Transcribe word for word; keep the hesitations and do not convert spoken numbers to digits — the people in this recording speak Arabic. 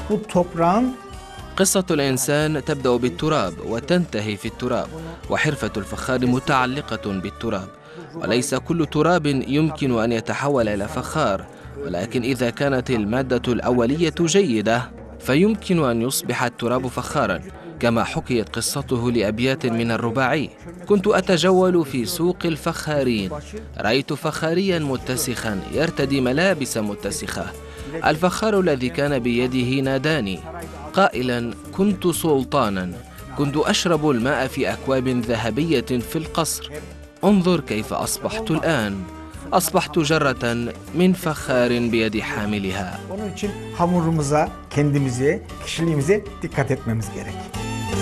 bu toprağın قصة الإنسان تبدأ بالتراب وتنتهي في التراب، وحرفة الفخار متعلقة بالتراب. وليس كل تراب يمكن أن يتحول إلى فخار، ولكن إذا كانت المادة الأولية جيدة فيمكن أن يصبح التراب فخارا، كما حكيت قصته لأبيات من الرباعي: كنت أتجول في سوق الفخارين، رأيت فخاريا متسخا يرتدي ملابس متسخة. الفخار الذي كان بيده ناداني قائلا: كنت سلطانا، كنت أشرب الماء في أكواب ذهبية في القصر، انظر كيف أصبحت الآن، أصبحت جرة من فخار بيد حاملها. Onun için hamurumuza, kendimize, kişiliğimize dikkat etmemiz gerek.